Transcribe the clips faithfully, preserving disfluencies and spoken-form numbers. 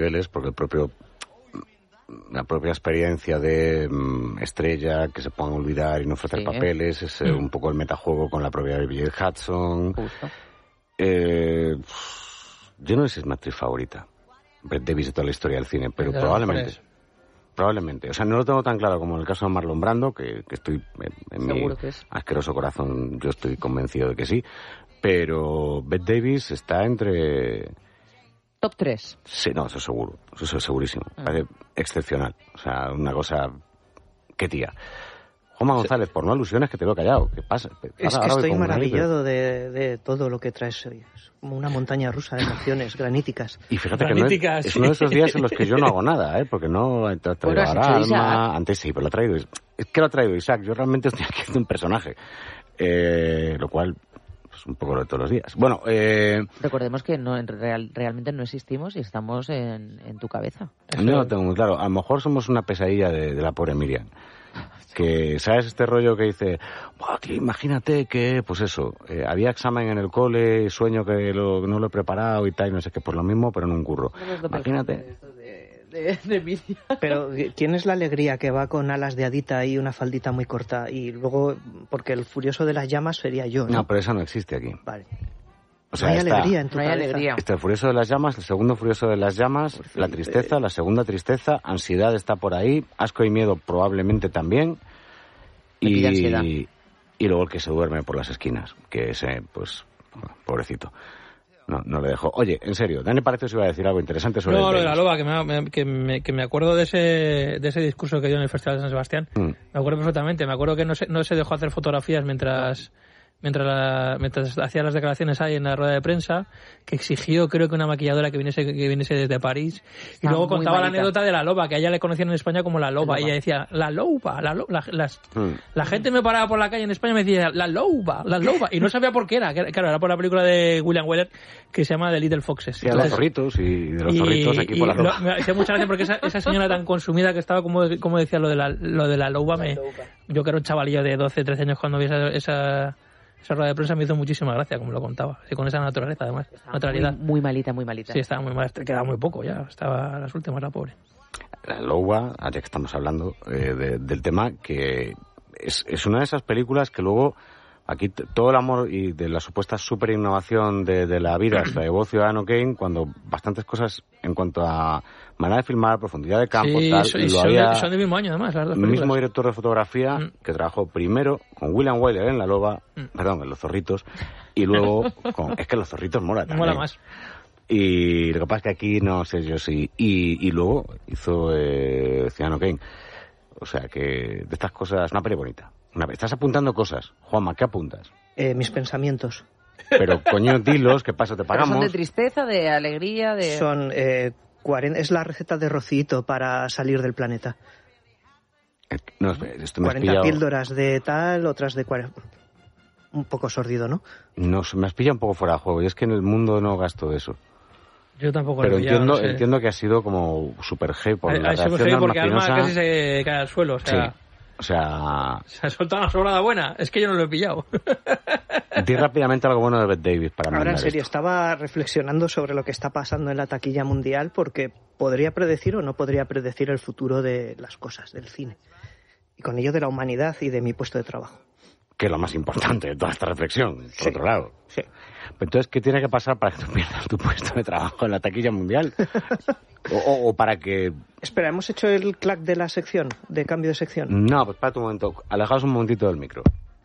niveles, porque el propio la propia experiencia de um, estrella, que se puedan olvidar y no ofrecer sí. papeles, es eh, un poco el metajuego con la propia Baby Hudson. Justo. Eh, yo no sé si es mi actriz favorita, Bette Davis, de toda la historia del cine, pero pero probablemente. Probablemente. O sea, no lo tengo tan claro como en el caso de Marlon Brando, que, que estoy en, en mi asqueroso corazón, yo estoy convencido de que sí, pero Bette Davis está entre... Top tres. Sí, no, eso seguro, eso es segurísimo. Mm. Parece excepcional, o sea, una cosa... ¡Qué tía! Juanma González, por no alusiones, que te veo callado. ¿Qué pasa? Es que estoy maravillado de, de todo lo que traes hoy. Es como una montaña rusa de emociones graníticas. Y fíjate graníticas. que no es, es uno de esos días en los que yo no hago nada, ¿eh? Porque no he traído bueno, a Alma. Antes sí, pero lo ha traído. Es que lo ha traído Isaac. Yo realmente estoy aquí haciendo un personaje. Eh, lo cual... pues un poco lo de todos los días. Bueno, eh... recordemos que no, en real, realmente no existimos y estamos en, en tu cabeza. No lo tengo muy claro. A lo mejor somos una pesadilla de, de la pobre Miriam. Que, ¿sabes este rollo que dice, wow, tío, imagínate que, pues eso, eh, había examen en el cole, sueño que lo, no lo he preparado y tal, y no sé qué, por lo mismo, pero en un curro. No imagínate. De, de, de Miriam. Pero tienes la alegría que va con alas de hadita y una faldita muy corta, y luego, porque el furioso de las llamas sería yo, ¿no? No, pero esa no existe aquí. Vale. O sea, no hay está, alegría en tu no hay cabeza. alegría. Está el furioso de las llamas, el segundo furioso de las llamas, fin, la tristeza, eh... la segunda tristeza, ansiedad está por ahí, asco y miedo probablemente también, y, y, y luego el que se duerme por las esquinas, que ese, pues, bueno, pobrecito. No, no le dejo. Oye, en serio, Dani parece que os iba a decir algo interesante sobre no, el lo de la loba, que me, que, me, que me acuerdo de ese, de ese discurso que dio en el Festival de San Sebastián. Mm. Me acuerdo perfectamente. Me acuerdo que no se, no se dejó hacer fotografías mientras... Mientras, la, mientras hacía las declaraciones ahí en la rueda de prensa, que exigió, creo que una maquilladora que viniese, que viniese desde París, y ah, luego contaba malita. La anécdota de la loba, que a ella le conocían en España como la loba, la y ella decía, la loba, la, lo, la, las, mm. la gente me paraba por la calle en España y me decía, la loba, la loba, y no sabía por qué era, que, claro, era por la película de William Wyler, que se llama The Little Foxes. Sí, Entonces, de los zorritos, y de los zorritos aquí y, por la loba. Lo, me hacía mucha gracia porque esa, esa señora tan consumida que estaba, como, como decía lo de la, lo de la loba, me, yo que era un chavalillo de doce, trece años cuando vi esa... esa Esa rueda de prensa me hizo muchísima gracia, como lo contaba. Y con esa naturaleza, además. Estaba naturalidad. Muy, muy malita, muy malita. Sí, estaba muy mal. Quedaba muy poco ya. Estaba a las últimas, la pobre. La Loba, ya que estamos hablando eh, de, del tema, que es, es una de esas películas que luego, aquí t- todo el amor y de la supuesta super innovación de, de la vida hasta de voz Ciudadano Kane, cuando bastantes cosas en cuanto a manera de filmar, profundidad de campo, sí, tal, son, y lo son, había de, son del mismo año además, las dos el películas. mismo director de fotografía mm. que trabajó primero con William Wyler en La Loba, mm. perdón, en Los Zorritos, y luego con, es que Los Zorritos mola también. Mola más. Y lo que pasa es que aquí no sé yo si, y, y luego hizo eh, Ciudadano Kane. O sea que de estas cosas, una peli bonita. Una, estás apuntando cosas. Juanma, ¿qué apuntas? Eh, mis pensamientos. Pero coño, dilos, ¿qué pasa? Te pagamos. ¿Pero son de tristeza, de alegría, de...? Son, eh, cuarenta, es la receta de Rocito para salir del planeta. Eh, no, esto me cuarenta pillado... píldoras de tal, otras de cuarenta... Un poco sordido, ¿no? No, me has pillado un poco fuera de juego. Y es que en el mundo no gasto eso. Yo tampoco Pero lo he pillado, entiendo, no sé. entiendo que ha sido como super G por a, la a reacción G porque Alma Alma casi se cae al suelo, o sea... Sí. O sea... Se ha soltado una sobrada buena. Es que yo no lo he pillado. Di rápidamente algo bueno de Bette Davis para Ahora, en serio, esto. Estaba reflexionando sobre lo que está pasando en la taquilla mundial porque podría predecir o no podría predecir el futuro de las cosas, del cine. Y con ello de la humanidad y de mi puesto de trabajo. Que es lo más importante de toda esta reflexión, por sí. otro lado. Sí. Entonces, ¿qué tiene que pasar para que tú pierdas tu puesto de trabajo en la taquilla mundial? o, o, o para que... Espera, ¿hemos hecho el clac de la sección, de cambio de sección? No, pues espérate un momento. Alejaos un momentito del micro.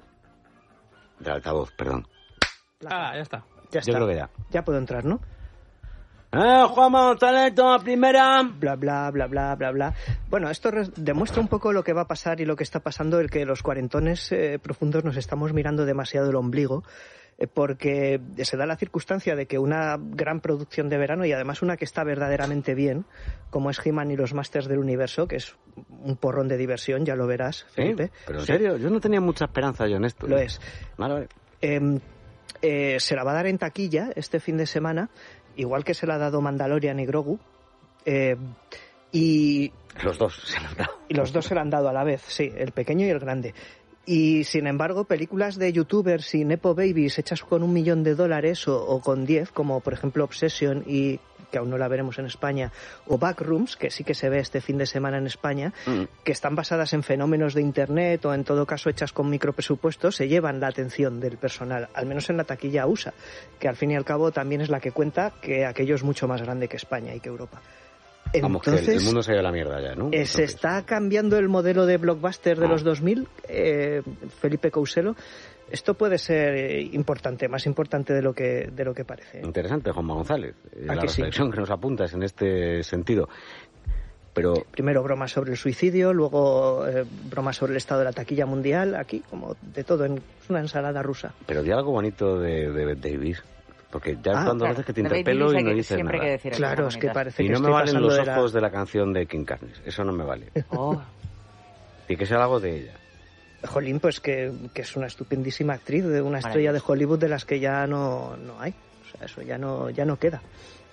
Del altavoz, perdón. Ah, ya está. Ya está. Yo creo que ya. Ya puedo entrar, ¿no? ¡Eh, Juanma González, toma primera! Bla, bla, bla, bla, bla, bla. Bueno, esto re- demuestra un poco lo que va a pasar y lo que está pasando, el que los cuarentones eh, profundos nos estamos mirando demasiado el ombligo, eh, porque se da la circunstancia de que una gran producción de verano, y además una que está verdaderamente bien, como es He-Man y los Masters del Universo, que es un porrón de diversión, ya lo verás, Felipe. ¿Eh? Pero en serio, yo no tenía mucha esperanza yo en esto. Lo es. Vale, vale. Eh, eh, se la va a dar en taquilla este fin de semana, igual que se la ha dado Mandalorian y Grogu, eh, y... Los dos se la han dado. Y los dos se la han dado a la vez, sí, el pequeño y el grande. Y, sin embargo, películas de youtubers y nepo babies hechas con un millón de dólares o, o con diez, como por ejemplo Obsession, y que aún no la veremos en España, o Backrooms, que sí que se ve este fin de semana en España, mm. que están basadas en fenómenos de Internet o en todo caso hechas con micropresupuestos, se llevan la atención del personal, al menos en la taquilla U S A, que al fin y al cabo también es la que cuenta que aquello es mucho más grande que España y que Europa. Vamos, entonces, que el, el mundo se ha ido a la mierda ya, ¿no? Eh, se está cambiando el modelo de blockbuster de ah. los dos mil, eh, Felipe Couselo. Esto puede ser importante, más importante de lo que de lo que parece. Interesante, Juanma González. La reflexión sí. que nos apuntas en este sentido. Pero primero bromas sobre el suicidio, luego eh, bromas sobre el estado de la taquilla mundial, aquí como de todo, en es una ensalada rusa. Pero di algo bonito de, de David, porque ya ah, cuando claro. veces que te interpelo y no dices nada. Que decir claro, es que parece y que no estoy me valen los de ojos la... de la canción de King Carnes, eso no me vale. Oh. Y que sea algo de ella. Jolín, pues que, que es una estupendísima actriz, de una estrella de Hollywood de las que ya no, no hay. O sea, eso ya no, ya no queda.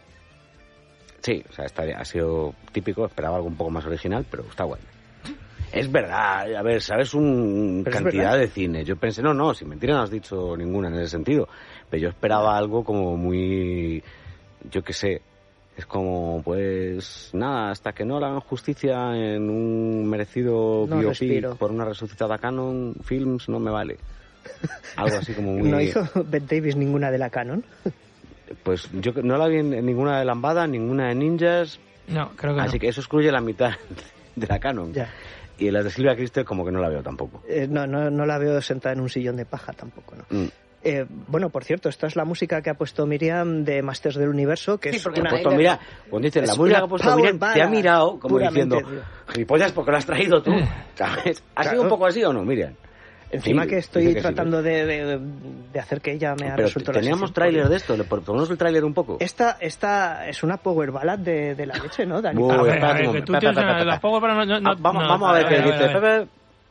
Sí, o sea, está, ha sido típico, esperaba algo un poco más original, pero está bueno. Es verdad, a ver, ¿sabes? Una cantidad de cine. Yo pensé, no, no, sin mentira no has dicho ninguna en ese sentido. Pero yo esperaba algo como muy, yo qué sé, es como, pues, nada, hasta que no le hagan justicia en un merecido no biopic respiro. por una resucitada Canon Films, no me vale. Algo así como muy... ¿No hizo Ben Davis ninguna de la Canon? Pues yo no la vi en, en ninguna de Lambada, ninguna de Ninjas. No, creo que Así no. que eso excluye la mitad de la Canon. Ya. Y en las de Silvia Christel como que no la veo tampoco. Eh, no, no, no la veo sentada en un sillón de paja tampoco, ¿no? Mm. Eh, bueno, por cierto, esta es la música que ha puesto Miriam de Masters del Universo, que sí, es porque una... Puesto, mira, cuando dices la música que ha puesto Miriam, te ha mirado como diciendo, gilipollas, ¿por qué lo has traído tú? ¿Sabes? ¿Ha claro. sido un poco así o no, Miriam? Encima sí, que estoy que tratando sí, de, de, de hacer que ella me ha pero resuelto la teníamos tráiler de esto, ¿le ponemos el tráiler un poco? Esta, esta es una power ballad de, de la leche, ¿no, Dani? Uy, a ver, a ver, que tú tienes las power ballad... No, no, ah, vamos, no, vamos a ver qué dice Pepe.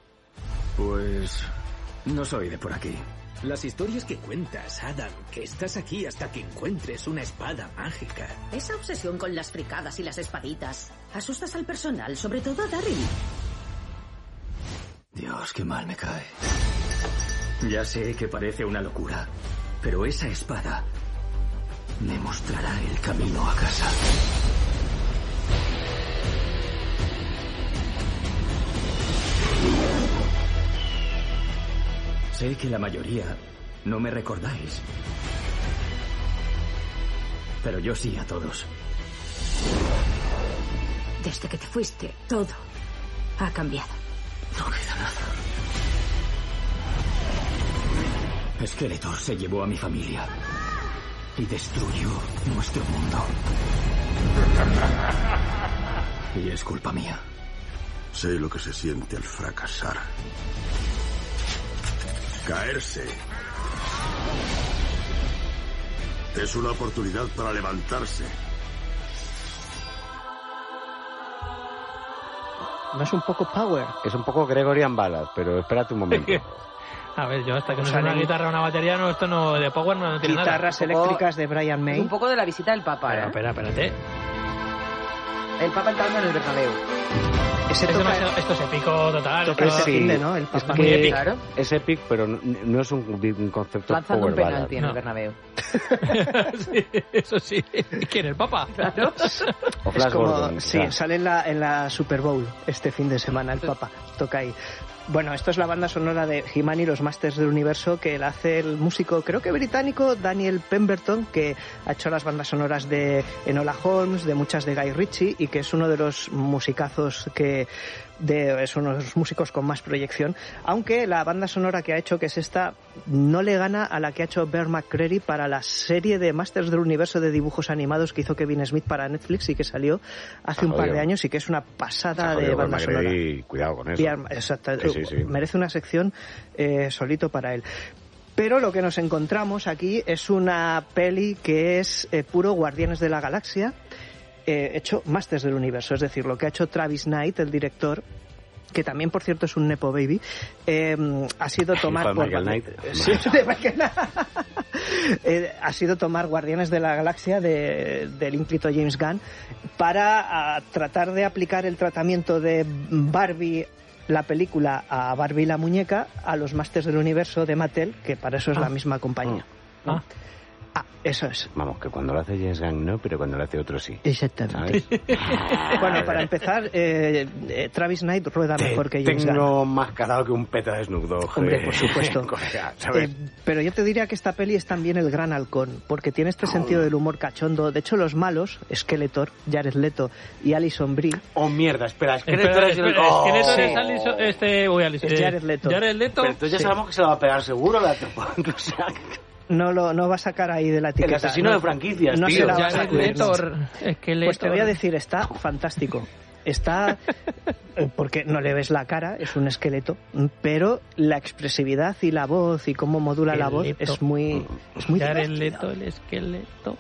Pues no soy de por aquí. Las historias que cuentas, Adam, que estás aquí hasta que encuentres una espada mágica. Esa obsesión con las fricadas y las espaditas. Asustas al personal, sobre todo a Daryl. Dios, qué mal me cae. Ya sé que parece una locura, pero esa espada me mostrará el camino a casa. Sé que la mayoría no me recordáis, pero yo sí a todos. Desde que te fuiste, todo ha cambiado. No queda nada. Skeletor se llevó a mi familia y destruyó nuestro mundo. Y es culpa mía. Sé lo que se siente al fracasar. Caerse es una oportunidad para levantarse. ¿No es un poco power? Es un poco Gregorian Ballad, pero espérate un momento. A ver, yo hasta que no sea una guitarra o una batería, no, esto no, de power no tiene nada. Guitarras eléctricas de Brian May. Un poco de la visita del Papa, Pero, ¿eh? espera, espérate. El Papa entrando en el Bernabéu. Ese Es toca, demasiado- esto es épico total. toca esto- ese sí. fin de, ¿no? El Es Papa. muy que épico. Claro. es epic, pero no, no es un, un concepto Lanzando power un ballad. penalti en No. el Bernabéu. Sí, eso sí. ¿Quién? ¿El Papa? Claro. O Es Flash como, Gordon. sí, claro. sale en la, en la Super Bowl este fin de semana el Papa, toca ahí. Bueno, esto es la banda sonora de He-Man y los Masters del Universo, que la hace el músico, creo que británico, Daniel Pemberton, que ha hecho las bandas sonoras de Enola Holmes, de muchas de Guy Ritchie, y que es uno de los musicazos que... De, es uno de los músicos con más proyección, aunque la banda sonora que ha hecho, que es esta, no le gana a la que ha hecho Bear McCreary para la serie de Masters del Universo de dibujos animados que hizo Kevin Smith para Netflix y que salió hace Ah, un par jodido. de años y que es una pasada Ah, de joder, banda sonora. McGrady, cuidado con eso. Bear- exacto, Sí, sí, sí. merece una sección eh, solito para él. Pero lo que nos encontramos aquí es una peli que es eh, puro Guardianes de la Galaxia, eh, hecho Masters del Universo, es decir, lo que ha hecho Travis Knight, el director, que también, por cierto, es un nepo baby, eh, ha sido tomar... Hijo de Michael Knight. Sí, de Michael Knight. Eh, ha sido tomar Guardianes de la Galaxia de, del ínclito James Gunn para a, tratar de aplicar el tratamiento de Barbie la película a Barbie la muñeca a los Masters del Universo de Mattel, que para eso es ah. la misma compañía. ¿no? Ah. Ah, eso es. Vamos, que cuando lo hace James Gunn no, pero cuando lo hace otro sí. Exactamente. Bueno, para empezar, eh, eh, Travis Knight rueda Te mejor que James Tengo Gunn. más calado que un peta de Snoop Dogg. Hombre, eh, por supuesto. Colega, ¿sabes? Eh, pero yo te diría que esta peli es también el gran halcón, porque tiene este sentido del humor cachondo. De hecho, los malos, Skeletor, Jared Leto y Alison Brie... Oh, mierda, espera, Skeletor Espera, es... espera, Oh, Skeletor sí. es Alison... Este... Uy, Alison... Es Jared Leto. Jared Leto... Pero entonces ya Sí. sabemos que se lo va a pegar seguro la tropa. O sea, No lo no va a sacar ahí de la etiqueta. el asesino no, de franquicias, no tío. se la va a Jared sacar, Leto... no. Skeletor... Pues te voy a decir, está fantástico. Está, porque no le ves la cara, es un esqueleto, pero la expresividad y la voz y cómo modula la voz es muy, es muy Jared divertido. Leto, el esqueleto.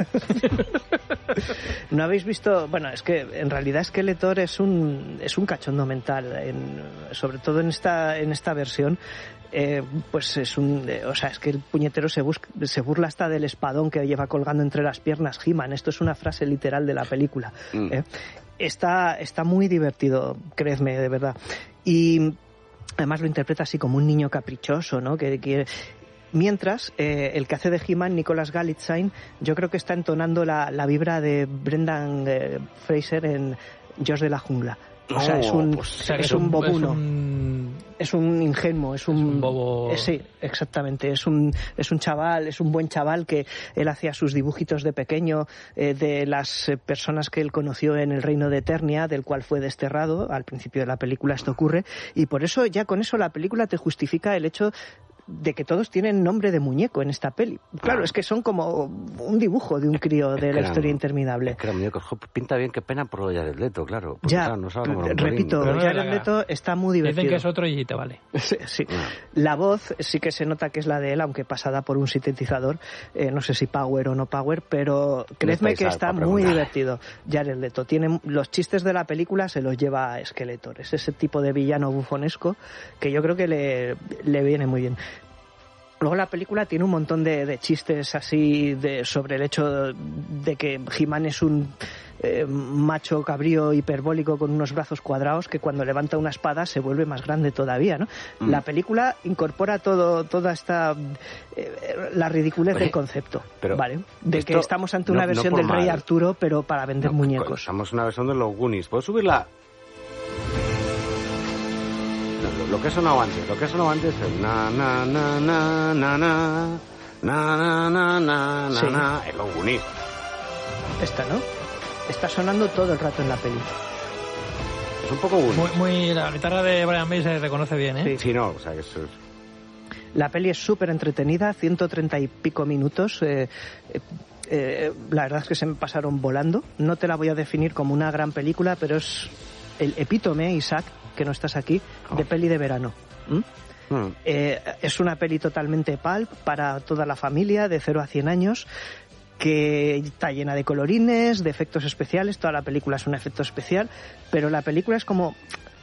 No habéis visto, bueno, es que en realidad Skeletor es un es un cachondo mental, en, sobre todo en esta en esta versión. Eh, pues es un, eh, o sea, es que el puñetero se, busca, se burla hasta del espadón que lleva colgando entre las piernas He-Man. Esto es una frase literal de la película. Mm. Eh, está, está muy divertido, creedme, de verdad. Y además lo interpreta así como un niño caprichoso, ¿no? Que quiere... Mientras, eh, el que hace de He-Man, Nicholas Galitzine, yo creo que está entonando la, la vibra de Brendan eh, Fraser en Dios de la Jungla. O sea, es un, pues, o sea, es es un un bobuno. Es un... Es un ingenuo, es un, es un bobo. Eh, sí, exactamente. Es un, es un chaval, es un buen chaval que él hacía sus dibujitos de pequeño eh, de las eh, personas que él conoció en el reino de Eternia, del cual fue desterrado. Al principio de la película esto ocurre. Y por eso, ya con eso, la película te justifica el hecho de que todos tienen nombre de muñeco en esta peli. Claro, ah. es que son como un dibujo de un crío de la historia interminable. Es que era muñeco, pinta bien, qué pena por Jared Leto, claro. Ya, claro, no sabe cómo repito, no Jared Leto está muy divertido. Dicen que es otro y te vale. Sí, sí. Ah. La voz sí que se nota que es la de él, aunque pasada por un sintetizador, eh, no sé si power o no power, pero creedme que está muy divertido. Jared Leto tiene los chistes de la película, se los lleva a Skeletor. Es ese tipo de villano bufonesco que yo creo que le, le viene muy bien. Luego la película tiene un montón de, de chistes así de, sobre el hecho de que He-Man es un eh, macho cabrío hiperbólico con unos brazos cuadrados que cuando levanta una espada se vuelve más grande todavía, ¿no? Mm. La película incorpora todo toda esta eh, la ridiculez Oye, del concepto, pero ¿vale? De que estamos ante una no, versión no del mal. Rey Arturo, pero para vender no, muñecos. Estamos en una versión de los Goonies. ¿Puedo subirla? Lo que ha sonado antes, lo que ha sonado antes es na na na na na na na na na na sí. na es los Goonies. Esta, ¿no? Está sonando todo el rato en la peli. Es un poco Goonies. Muy, muy, la guitarra de Brian May se reconoce bien, ¿eh? Sí, sí no, o sea que eso es... La peli es súper entretenida, ciento treinta y pico minutos. Eh, eh, eh, la verdad es que se me pasaron volando. No te la voy a definir como una gran película, pero es el epítome, Isaac, que no estás aquí, de peli de verano. ¿Mm? Mm. Eh, es una peli totalmente pulp para toda la familia, de cero a cien años, que está llena de colorines, de efectos especiales. Toda la película es un efecto especial, pero la película es como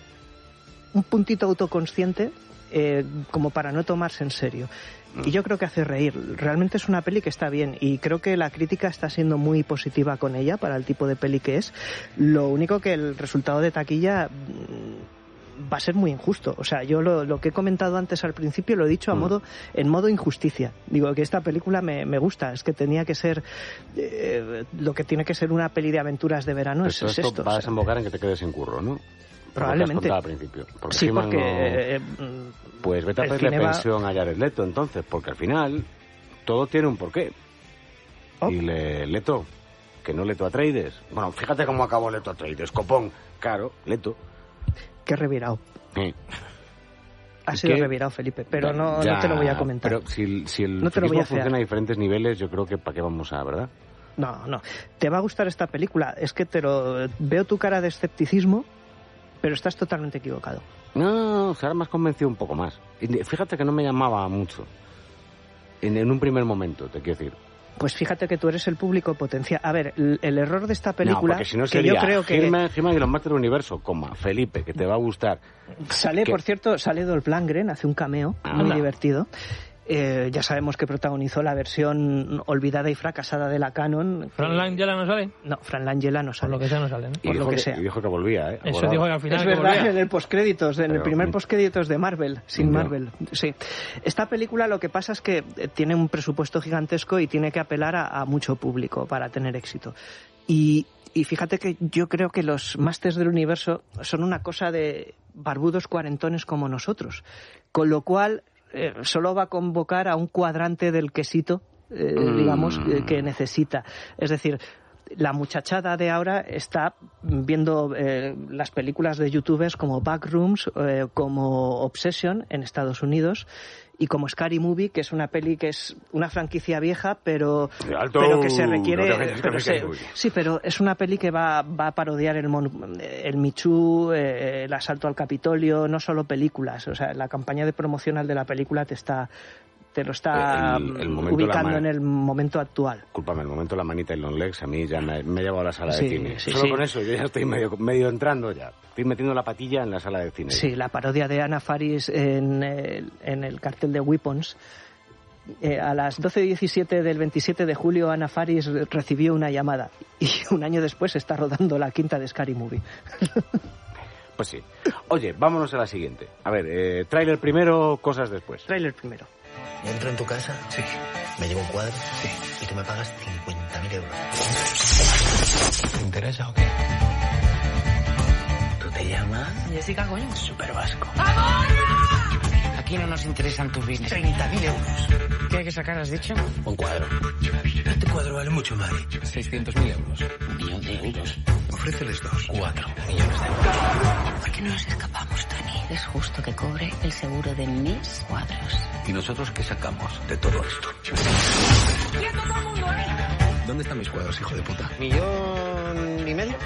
un puntito autoconsciente, eh, como para no tomarse en serio. Y yo creo que hace reír. Realmente es una peli que está bien y creo que la crítica está siendo muy positiva con ella para el tipo de peli que es. Lo único que el resultado de taquilla va a ser muy injusto. O sea, yo lo, lo que he comentado antes al principio lo he dicho a modo, en modo injusticia. Digo que esta película me, me gusta. Es que tenía que ser eh, lo que tiene que ser una peli de aventuras de verano. Es, esto, es esto. Va a o sea, desembocar en que te quedes sin curro, ¿no? Probablemente. Al principio. Porque sí, He-Man porque... no... Eh, pues vete a pedirle va... pensión a Jared Leto, entonces, porque al final todo tiene un porqué. Oh. Y le, Leto, que no Leto Atreides. Bueno, fíjate cómo acabó Leto Atreides. Copón, claro, Leto. Qué revirado. Sí. Ha sido ¿Qué? revirado, Felipe, pero no, ya, no te lo voy a comentar. Pero si, si el no friquismo funciona a diferentes niveles, yo creo que para qué vamos a, ¿verdad? No, no. Te va a gustar esta película. Es que te lo veo tu cara de escepticismo, pero estás totalmente equivocado. No, se ahora me has convencido un poco más. Fíjate que no me llamaba mucho. En, en un primer momento, te quiero decir. Pues fíjate que tú eres el público potencial. A ver, el, el error de esta película... No, porque si no que sería yo creo que He-Man, He-Man y los Masters del Universo, coma, Felipe, que te va a gustar. Sale, que... por cierto, sale Dolph Lundgren, hace un cameo ah, muy no. divertido. Eh, ya sabemos que protagonizó la versión olvidada y fracasada de la Canon. ¿Fran Langella no sale? No, Fran Langella no sale. Por lo que sea no sale, ¿no? Y Por dijo, lo que que, sea. y dijo que volvía, ¿eh? Eso dijo que al final Es que verdad, volvía. en el postcréditos, en Pero, el primer postcréditos de Marvel, sin ya. Marvel. Sí. Esta película lo que pasa es que tiene un presupuesto gigantesco y tiene que apelar a, a mucho público para tener éxito. Y, y fíjate que yo creo que los Masters del Universo son una cosa de barbudos cuarentones como nosotros. Con lo cual, eh, solo va a convocar a un cuadrante del quesito, eh, mm. digamos, eh, que necesita. Es decir, la muchachada de ahora está viendo eh, las películas de youtubers como Backrooms, eh, como Obsession en Estados Unidos, y como Scary Movie, que es una peli que es una franquicia vieja, pero, Alto, pero que se requiere... no te pero se, sí, pero es una peli que va, va a parodiar el, el Me Too, eh, el asalto al Capitolio, no solo películas. O sea, la campaña de promocional de la película te está... te lo está el, el ubicando en el momento actual. Cúlpame, el momento de la manita y long legs a mí ya me, me ha llevado a la sala sí, de cine. Sí, Solo sí. con eso yo ya estoy medio, medio entrando ya. Estoy metiendo la patilla en la sala de cine. Sí, la parodia de Anna Faris en el, en el cartel de Weapons. Eh, a las doce diecisiete del veintisiete de julio Anna Faris recibió una llamada y un año después está rodando la quinta de Scary Movie. Pues sí. Oye, vámonos a la siguiente. A ver, eh, tráiler primero, cosas después. Tráiler primero. ¿Entro en tu casa? Sí. ¿Me llevo un cuadro? Sí. Y tú me pagas cincuenta mil euros. ¿Te interesa o qué? ¿Tú te llamas? Jessica, coño. Super Vasco. Aquí no nos interesan tus business. treinta mil euros. ¿Qué hay que sacar, has dicho? Un cuadro. Este cuadro vale mucho, Mari. seiscientos mil euros. Un millón de euros. Ofréceles dos. Cuatro millones de euros. ¿Por qué no nos escapamos, Tony? Es justo que cobre el seguro de mis cuadros. ¿Y nosotros qué sacamos de todo esto? ¡Quieto todo el mundo, eh! ¿Dónde están mis cuadros, hijo de puta? ¿Millón y medio?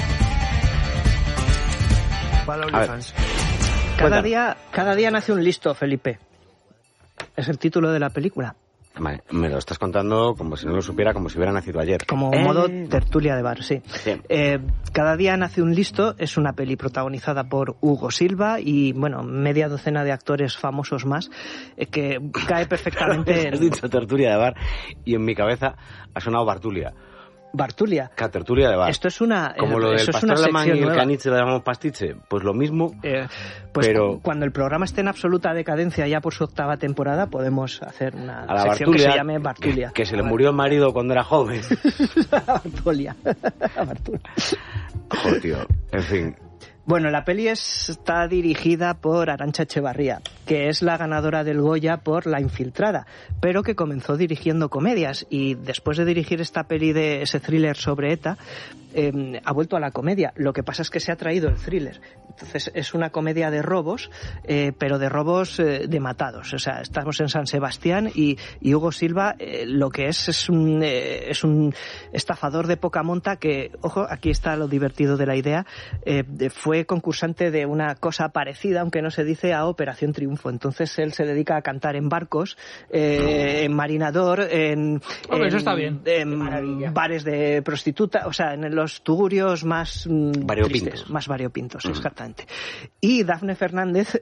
Para OnlyFans. Cada día, cada día nace un listo, Felipe. Es el título de la película. Vale, me lo estás contando como si no lo supiera, como si hubiera nacido ayer. Como eh... modo tertulia de bar, sí. Eh, cada día nace un listo es una peli protagonizada por Hugo Silva y, bueno, media docena de actores famosos más, eh, que cae perfectamente... Has dicho tertulia de bar y en mi cabeza ha sonado Bartulia. Bartulia. Tertulia de bar. Esto es una... Como lo del eso pastor es una alemán y el nueva. caniche lo llamamos pastiche. Pues lo mismo, eh, pues pero... cuando el programa esté en absoluta decadencia ya por su octava temporada podemos hacer una a la sección Bartulia, que se llame Bartulia. Que, que se le murió el marido cuando era joven. Bartulia. Bartulia. Joder, tío. En fin... Bueno, la peli es, está dirigida por Arantxa Echevarría, que es la ganadora del Goya por La Infiltrada, pero que comenzó dirigiendo comedias y después de dirigir esta peli de ese thriller sobre ETA, eh, ha vuelto a la comedia. Lo que pasa es que se ha traído el thriller. Entonces es una comedia de robos, eh, pero de robos eh, de matados. O sea, estamos en San Sebastián y, y Hugo Silva eh, lo que es es un, eh, es un estafador de poca monta que, ojo, aquí está lo divertido de la idea, eh, fue concursante de una cosa parecida, aunque no se dice, a Operación Triunfo. Entonces él se dedica a cantar en barcos, eh, en marinador, en, Hombre, en, eso está bien. en bares de prostituta, o sea, en los tugurios más mm, variopintos. tristes, más variopintos, Mm. exactamente. Y Dafne Fernández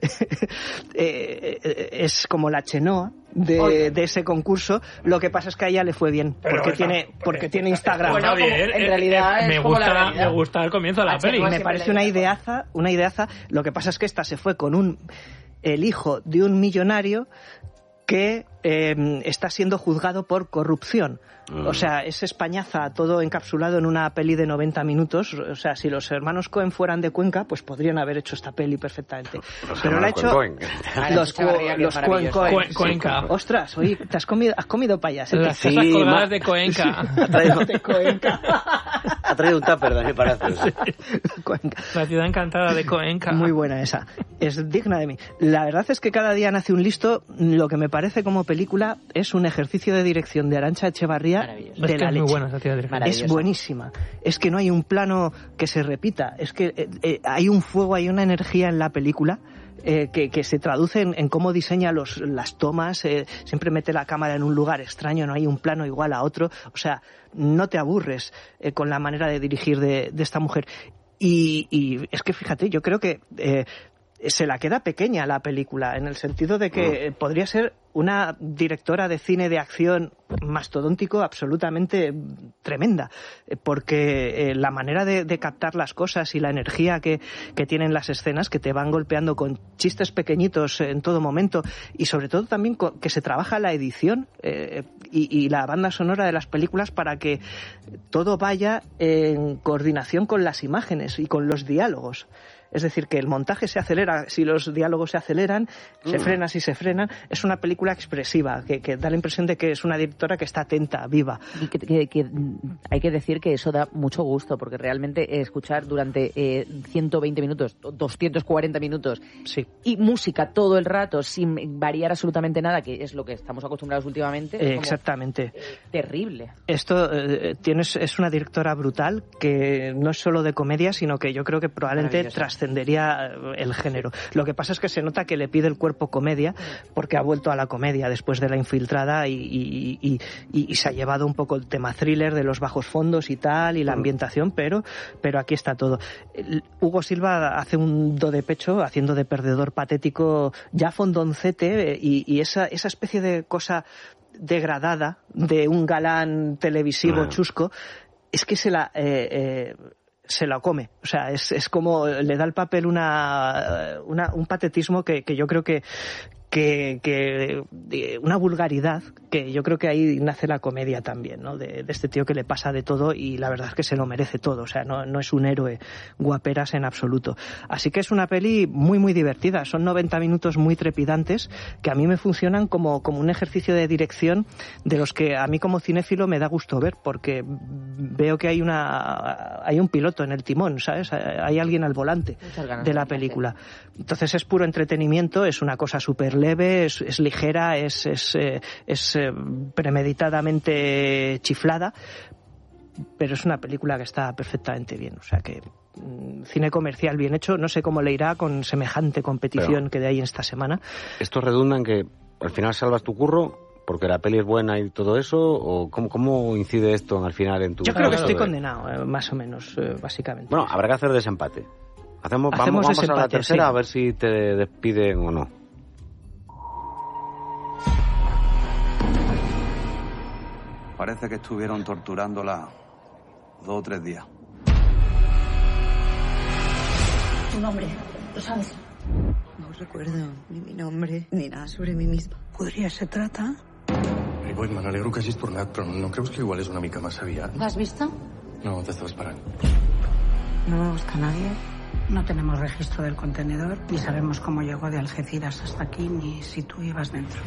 eh, es como la Chenoa de, de ese concurso. Lo que pasa es que a ella le fue bien, Pero porque está- tiene porque tiene Instagram. Bueno, bien, en eh, realidad eh, es me como la gusta, realidad. me gusta el comienzo de la Ah, peli. sí, Me siempre parece la una idea. ideaza, una ideaza. Lo que pasa es que esta se fue con un el hijo de un millonario que eh, está siendo juzgado por corrupción. Mm. O sea, es Españaza todo encapsulado en una peli de noventa minutos. O sea, si los hermanos Coen fueran de Cuenca, pues podrían haber hecho esta peli perfectamente. Los Pero la ha hermanos hecho Coen. los, Co- Echevarría, que los es Coen maravillosa. Coen. Cuen- Cuenca. Ostras, oye, ¿te has comido, has comido payas? Las Sí, casas colgadas ma- de Coenca. Ha traído, De Cuenca. ha traído un tupper de mi palacio. Cuenca. La ciudad encantada de Coenca. Muy buena esa. Es digna de mí. La verdad es que cada día nace un listo. Lo que me parece como película es un ejercicio de dirección de Arantxa Echevarría Maravilloso. de Es que la es muy leche. buena esa ciudad de dirección. Maravilloso. Es buenísima. Es que no hay un plano que se repita. Es que eh, eh, hay un fuego, hay una energía en la película eh, que, que se traduce en, en cómo diseña los, las tomas. Eh, siempre mete la cámara en un lugar extraño, no hay un plano igual a otro. O sea, no te aburres eh, con la manera de dirigir de, de esta mujer. Y, y es que fíjate, yo creo que eh, se la queda pequeña la película, en el sentido de que eh, podría ser una directora de cine de acción mastodóntico absolutamente tremenda, porque eh, la manera de, de captar las cosas y la energía que, que tienen las escenas, que te van golpeando con chistes pequeñitos en todo momento, y sobre todo también con, que se trabaja la edición eh, y, y la banda sonora de las películas para que todo vaya en coordinación con las imágenes y con los diálogos. Es decir, que el montaje se acelera si los diálogos se aceleran, mm. se frena si se frenan. Es una película expresiva, que, que da la impresión de que es una directora que está atenta, viva. Y que, que, que hay que decir que eso da mucho gusto, porque realmente escuchar durante eh, ciento veinte minutos, doscientos cuarenta minutos, sí. y música todo el rato, sin variar absolutamente nada, que es lo que estamos acostumbrados últimamente, es eh, como, exactamente. Eh, terrible. Esto eh, tienes, es una directora brutal, que no es solo de comedia, sino que yo creo que probablemente tras trascendería el género. Lo que pasa es que se nota que le pide el cuerpo comedia, porque ha vuelto a la comedia después de La Infiltrada y, y, y, y, y se ha llevado un poco el tema thriller de los bajos fondos y tal, y la ambientación, pero, pero aquí está todo. Hugo Silva hace un do de pecho, haciendo de perdedor patético ya fondoncete, y, y esa, esa especie de cosa degradada de un galán televisivo ah. chusco, es que se la... Eh, eh, se la come, o sea, es, es como le da el papel una, una un patetismo que, que yo creo que que, que una vulgaridad que yo creo que ahí nace la comedia también, ¿no? De, de este tío que le pasa de todo y la verdad es que se lo merece todo, o sea, no, no es un héroe guaperas en absoluto. Así que es una peli muy muy divertida, son noventa minutos muy trepidantes que a mí me funcionan como, como un ejercicio de dirección de los que a mí como cinéfilo me da gusto ver, porque veo que hay una hay un piloto en el timón, ¿sabes? Hay alguien al volante de la película. Entonces es puro entretenimiento, es una cosa súper leve, es, es ligera, es, es, eh, es eh, premeditadamente chiflada, pero es una película que está perfectamente bien, o sea que mm, cine comercial bien hecho. No sé cómo le irá con semejante competición pero, que hay en esta semana. ¿Esto redunda en que al final salvas tu curro porque la peli es buena y todo eso? ¿O cómo, cómo incide esto al final en tu... Yo creo que estoy condenado, eh, más o menos, eh, básicamente. Bueno, habrá que hacer desempate. Hacemos, Hacemos vamos, vamos desempate, a la tercera, sí. A ver si te despiden o no. Parece que estuvieron torturándola dos o tres días. ¿Tu nombre? ¿Lo sabes? No recuerdo ni mi nombre ni nada sobre mí misma. ¿Podria ser trata? Ei, boi, me n'alegro que hagis tornat, però no creus que igual és una mica massa aviat? ¿Lo has visto? No, te estaba esperando. No me busca nadie. No tenemos registro del contenedor, ni sabemos cómo llegó de Algeciras hasta aquí, ni si tú ibas dentro.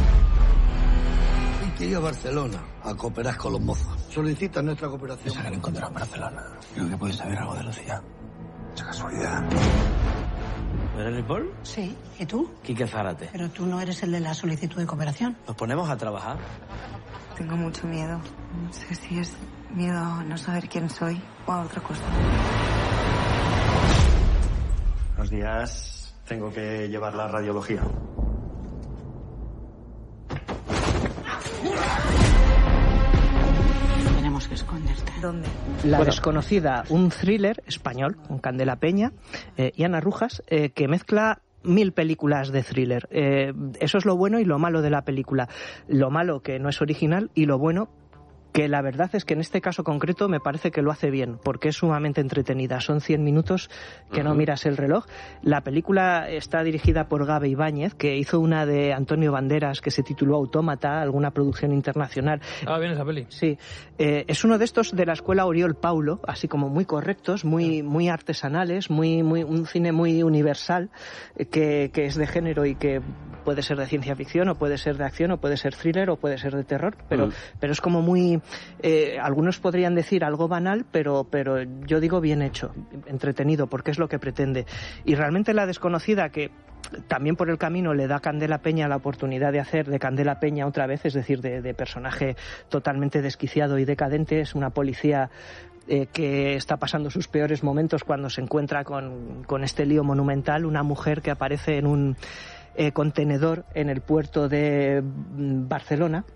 Hay que ir a Barcelona a cooperar con los mozos. Solicita nuestra cooperación. Se han encontrado en Barcelona. Creo que puedes saber algo de Lucía. Mucha casualidad. ¿Eres Ripoll? Sí. ¿Y tú? Quique Zárate. Pero tú no eres el de la solicitud de cooperación. Nos ponemos a trabajar. Tengo mucho miedo. No sé si es miedo a no saber quién soy o a otra cosa. Buenos días. Tengo que llevar la radiología. Tenemos que esconderte. ¿Dónde? La bueno, Desconocida, un thriller español con Candela Peña eh, y Ana Rujas, eh, que mezcla mil películas de thriller. Eh, eso es lo bueno y lo malo de la película. Lo malo que no es original y lo bueno que la verdad es que en este caso concreto me parece que lo hace bien, porque es sumamente entretenida. Son cien minutos que uh-huh. no miras el reloj. La película está dirigida por Gabe Ibáñez, que hizo una de Antonio Banderas que se tituló Autómata, alguna producción internacional. Ah, bien esa peli. Sí. Eh, es uno de estos de la escuela Oriol Paulo, así como muy correctos, muy, muy artesanales, muy, muy, un cine muy universal, eh, que, que es de género y que puede ser de ciencia ficción, o puede ser de acción, o puede ser thriller, o puede ser de terror, pero, uh-huh. pero es como muy... Eh, algunos podrían decir algo banal, pero, pero yo digo bien hecho, entretenido, porque es lo que pretende. Y realmente La Desconocida, que también por el camino le da a Candela Peña la oportunidad de hacer de Candela Peña otra vez, es decir, de, de personaje totalmente desquiciado y decadente, es una policía eh, que está pasando sus peores momentos cuando se encuentra con, con este lío monumental, una mujer que aparece en un eh, contenedor en el puerto de Barcelona,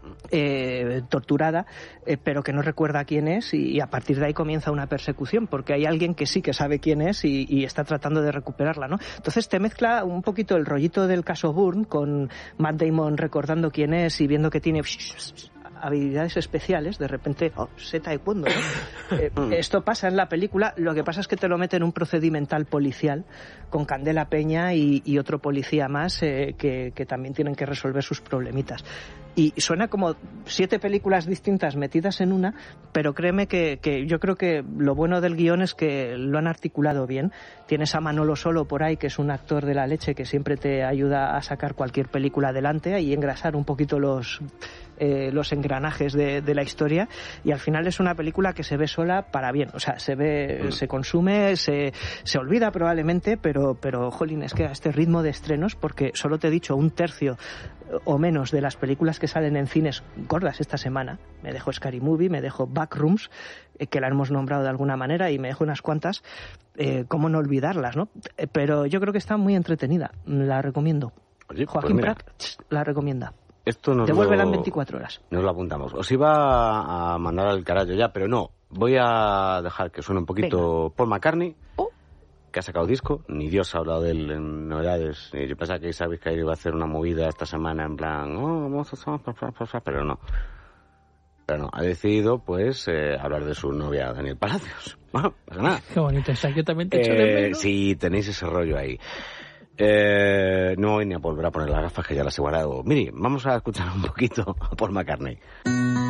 eh, torturada, eh, pero que no recuerda quién es, y, y a partir de ahí comienza una persecución, porque hay alguien que sí que sabe quién es y, y está tratando de recuperarla, ¿no? Entonces te mezcla un poquito el rollito del caso Bourne con Matt Damon recordando quién es y viendo que tiene habilidades especiales, de repente, oh, sé taekwondo, ¿no? eh, esto pasa en la película, lo que pasa es que te lo mete en un procedimental policial con Candela Peña y, y otro policía más eh, que, que también tienen que resolver sus problemitas. Y suena como siete películas distintas metidas en una, pero créeme que, que yo creo que lo bueno del guión es que lo han articulado bien. Tienes a Manolo Solo por ahí, que es un actor de la leche que siempre te ayuda a sacar cualquier película adelante y engrasar un poquito los, eh, los engranajes de, de la historia, y al final es una película que se ve sola para bien. O sea, se ve, mm. se consume, se, se olvida probablemente, pero, pero jolín, es que a este ritmo de estrenos, porque solo te he dicho un tercio o menos de las películas que salen en cines gordas esta semana, me dejo Scary Movie, me dejo Backrooms, eh, que la hemos nombrado de alguna manera, y me dejo unas cuantas, eh, cómo no olvidarlas, ¿no? Eh, pero yo creo que está muy entretenida, la recomiendo. Oye, Joaquín pues Prat la recomienda. Esto nos Devuélvela lo, en veinticuatro horas. Nos lo apuntamos. Os iba a mandar al carajo ya, pero no. Voy a dejar que suene un poquito Venga. Paul McCartney, oh. que ha sacado disco. Ni Dios ha hablado de él en novedades. Yo pensaba que sabéis que iba a hacer una movida esta semana en plan, oh, vamos a... pero no. Pero no, ha decidido, pues, eh, hablar de su novia Daniel Palacios. Bueno, pasa nada. Qué bonito, esa yo también te echo eh, de menos. Sí, tenéis ese rollo ahí. Eh, no voy ni a volver a poner las gafas, que ya las he guardado. Miri, vamos a escuchar un poquito a Paul McCartney.